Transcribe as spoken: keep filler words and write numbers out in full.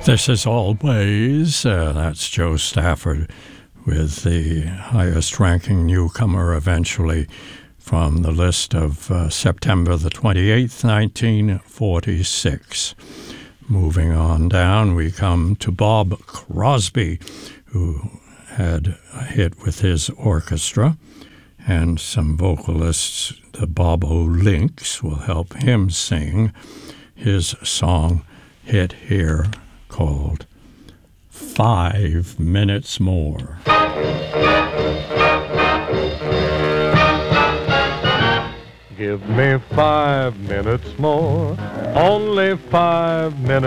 This is Always. Uh, that's Joe Stafford with the highest ranking newcomer eventually from the list of uh, September the twenty-eighth, nineteen forty-six. Moving on down, we come to Bob Crosby, who had a hit with his orchestra, and some vocalists, the Bobo Links, will help him sing his song hit here called Five Minutes More. Give me five minutes more, only five minutes.